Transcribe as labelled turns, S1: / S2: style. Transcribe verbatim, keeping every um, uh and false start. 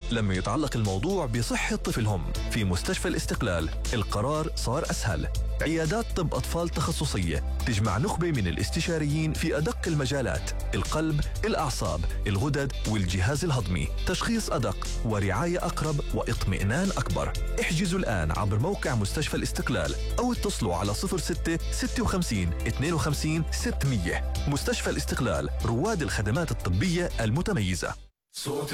S1: لما يتعلق الموضوع بصحة طفلهم. في مستشفى الاستقلال القرار صار أسهل. عيادات طب أطفال تخصصية تجمع نخبة من الاستشاريين في أدق المجالات: القلب، الأعصاب، الغدد والجهاز الهضمي. تشخيص أدق ورعاية أقرب واطمئنان أكبر. احجزوا الآن عبر موقع مستشفى الاستقلال أو اتصلوا على صفر ستة ستة وخمسين اثنين وخمسين ستمية. مستشفى الاستقلال، رواد الخدمات الطبية المتميزة.